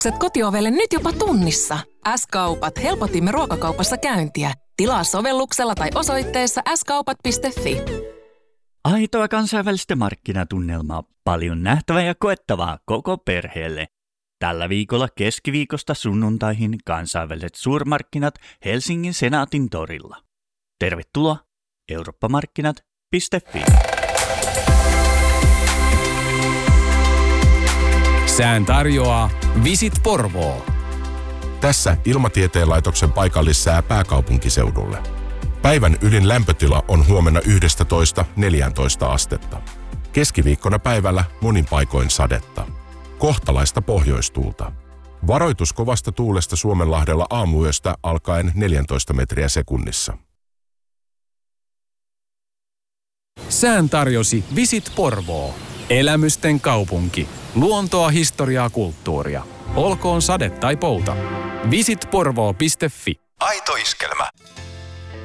Kotiovelle nyt jopa tunnissa. S-Kaupat. Helpotimme ruokakaupassa käyntiä. Tilaa sovelluksella tai osoitteessa skaupat.fi. Aitoa kansainvälistä markkinatunnelmaa. Paljon nähtävää ja koettavaa koko perheelle. Tällä viikolla keskiviikosta sunnuntaihin kansainväliset suurmarkkinat Helsingin Senaatin torilla. Tervetuloa eurooppamarkkinat.fi. Sään tarjoaa Visit Porvoo. Tässä Ilmatieteen laitoksen paikallissää pääkaupunkiseudulle. Päivän ylin lämpötila on huomenna 11–14 astetta. Keskiviikkona päivällä monin paikoin sadetta. Kohtalaista pohjoistuulta. Varoitus kovasta tuulesta Suomenlahdella aamuyöstä alkaen 14 metriä sekunnissa. Sään tarjosi Visit Porvoo. Elämysten kaupunki. Luontoa, historiaa, kulttuuria. Olkoon sade tai pouta. Visitporvoo.fi. Aito iskelmä.